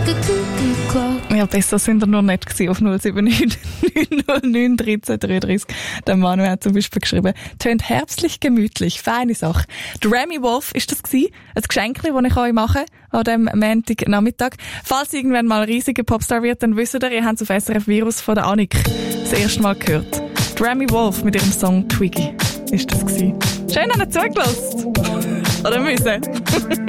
Ja, besser sind wir noch nicht gewesen auf 079 909 13 33. Der Manu hat zum Beispiel geschrieben, tönt herbstlich gemütlich, feine Sache. Der Remy Wolf ist das gewesen, ein Geschenk, das ich euch mache an dem Montagnachmittag. Falls irgendwann mal ein riesiger Popstar wird, dann wisst ihr habt es auf SRF Virus von der Annik das erste Mal gehört. Der Remy Wolf mit ihrem Song Twiggy ist das gewesen. Schön, habt ihr zugelassen. Oder müssen.